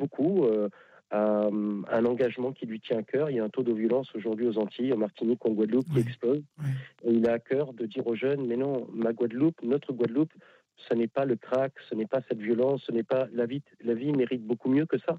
beaucoup à un engagement qui lui tient à cœur. Il y a un taux de violence aujourd'hui aux Antilles, en Martinique, en Guadeloupe qui explose. Et il a à cœur de dire aux jeunes, mais non, notre Guadeloupe, ce n'est pas le crack, ce n'est pas cette violence, ce n'est pas la vie. La vie mérite beaucoup mieux que ça.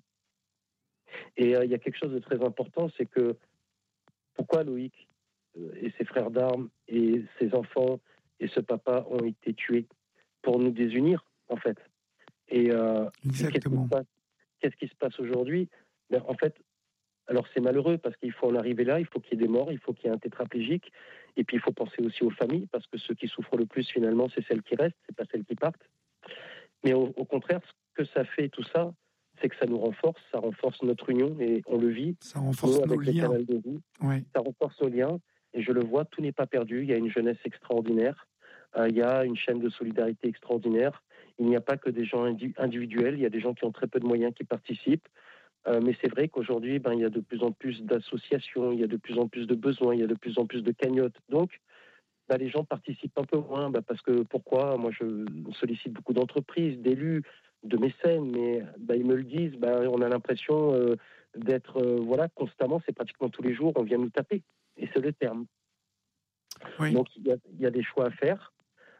Et il y a quelque chose de très important, c'est que pourquoi Loïc et ses frères d'armes et ses enfants et ce papa ont été tués? Pour nous désunir, en fait. Et Exactement. qu'est-ce qui se passe aujourd'hui? En fait, alors c'est malheureux parce qu'il faut en arriver là, il faut qu'il y ait des morts, il faut qu'il y ait un tétraplégique, et puis il faut penser aussi aux familles, parce que ceux qui souffrent le plus finalement, c'est celles qui restent, c'est pas celles qui partent. Mais au contraire, ce que ça fait tout ça, c'est que ça nous renforce, ça renforce notre union, et on le vit. Ça renforce nos liens. Ça renforce nos liens, et je le vois, tout n'est pas perdu, il y a une jeunesse extraordinaire, il y a une chaîne de solidarité extraordinaire, il n'y a pas que des gens individuels, il y a des gens qui ont très peu de moyens qui participent. Mais c'est vrai qu'aujourd'hui, il y a de plus en plus d'associations, il y a de plus en plus de besoins, il y a de plus en plus de cagnottes. Donc, les gens participent un peu moins, parce que pourquoi? Moi, je sollicite beaucoup d'entreprises, d'élus, de mécènes, mais ils me le disent, on a l'impression d'être, constamment, c'est pratiquement tous les jours, on vient nous taper. Et c'est le terme. Oui. Donc, il y a des choix à faire.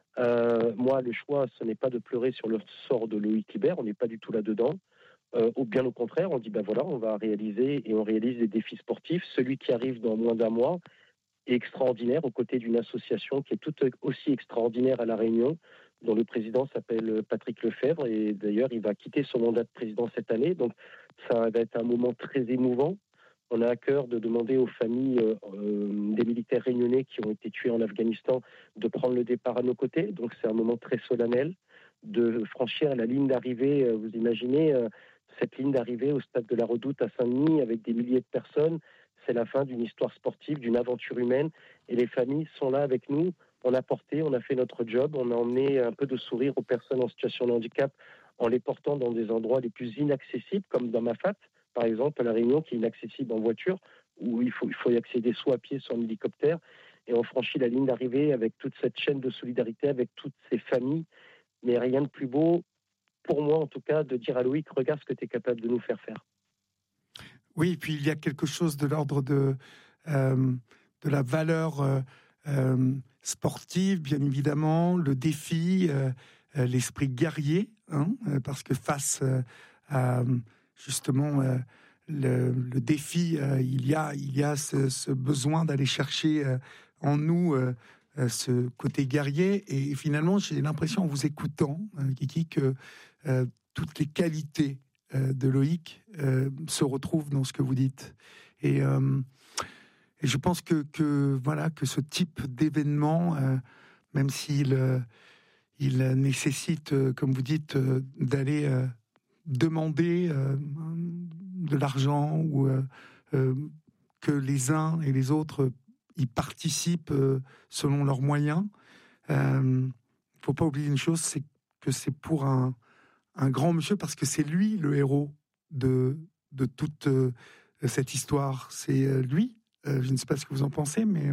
Moi, le choix, ce n'est pas de pleurer sur le sort de Loïc Hibert, on n'est pas du tout là-dedans. Ou bien au contraire, on dit on va réaliser, et on réalise des défis sportifs. Celui qui arrive dans moins d'un mois est extraordinaire, aux côtés d'une association qui est tout aussi extraordinaire à La Réunion, dont le président s'appelle Patrick Lefebvre, et d'ailleurs il va quitter son mandat de président cette année, donc ça va être un moment très émouvant. On a à cœur de demander aux familles des militaires réunionnais qui ont été tués en Afghanistan de prendre le départ à nos côtés, donc c'est un moment très solennel, de franchir la ligne d'arrivée. Vous imaginez cette ligne d'arrivée au stade de la Redoute à Saint-Denis avec des milliers de personnes, c'est la fin d'une histoire sportive, d'une aventure humaine, et les familles sont là avec nous. On a porté, on a fait notre job, on a emmené un peu de sourire aux personnes en situation de handicap en les portant dans des endroits les plus inaccessibles, comme dans Mafate, par exemple, à La Réunion, qui est inaccessible en voiture, où il faut y accéder soit à pied, soit en hélicoptère, et on franchit la ligne d'arrivée avec toute cette chaîne de solidarité, avec toutes ces familles, mais rien de plus beau, pour moi en tout cas, de dire à Loïc, regarde ce que tu es capable de nous faire faire. Oui, et puis il y a quelque chose de l'ordre de la valeur sportive, bien évidemment, le défi, l'esprit guerrier, parce que face à justement le défi, il y a ce besoin d'aller chercher en nous ce côté guerrier. Et finalement, j'ai l'impression, en vous écoutant, Kiki, que toutes les qualités de Loïc se retrouvent dans ce que vous dites. Et je pense que ce type d'événement, même s'il il nécessite, comme vous dites, d'aller demander de l'argent, ou que les uns et les autres y participent selon leurs moyens. Faut pas oublier une chose, c'est que c'est pour un grand monsieur, parce que c'est lui le héros de toute cette histoire. C'est lui. Je ne sais pas ce que vous en pensez, mais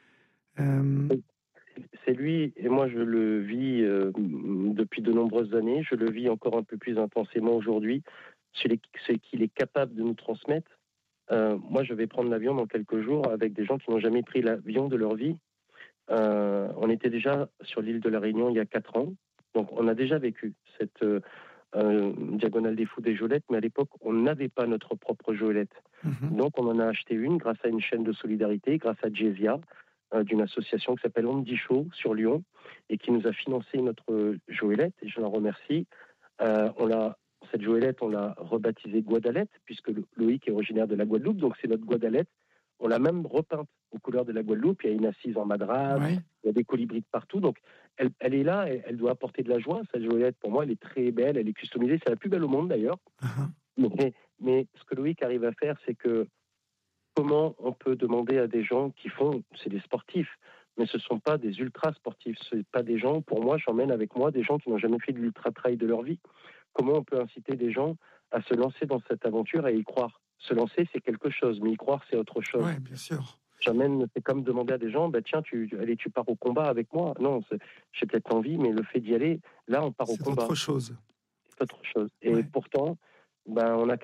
c'est lui, et moi je le vis depuis de nombreuses années. Je le vis encore un peu plus intensément aujourd'hui. Ce qu'il est capable de nous transmettre. Moi, je vais prendre l'avion dans quelques jours avec des gens qui n'ont jamais pris l'avion de leur vie. On était déjà sur l'île de la Réunion il y a 4 ans. Donc, on a déjà vécu cette diagonale des Fous des Jolettes, mais à l'époque, on n'avait pas notre propre Joëlette. Donc, on en a acheté une grâce à une chaîne de solidarité, grâce à Jezia, d'une association qui s'appelle Andy Show sur Lyon, et qui nous a financé notre Joëlette, et je la remercie. Cette Joëlette, on l'a rebaptisée Guadalette, puisque Loïc est originaire de la Guadeloupe, donc c'est notre Guadalette. On l'a même repeinte aux couleurs de la Guadeloupe. Il y a une assise en madras, il y a des colibris de partout. Donc, elle est là, elle doit apporter de la joie. Cette Joëlette, pour moi, elle est très belle, elle est customisée. C'est la plus belle au monde, d'ailleurs. Mais ce que Loïc arrive à faire, c'est que comment on peut demander à des gens qui c'est des sportifs, mais ce ne sont pas des ultra-sportifs. Ce ne sont pas des gens, pour moi, j'emmène avec moi des gens qui n'ont jamais fait de l'ultra-trail de leur vie. Comment on peut inciter des gens à se lancer dans cette aventure et y croire? Se lancer, c'est quelque chose, mais y croire, c'est autre chose. Oui, bien sûr. C'est comme demander à des gens, tiens, tu pars au combat avec moi. Non, j'ai peut-être envie, mais le fait d'y aller, là, on part au combat. C'est autre chose. C'est autre chose. Et pourtant, on a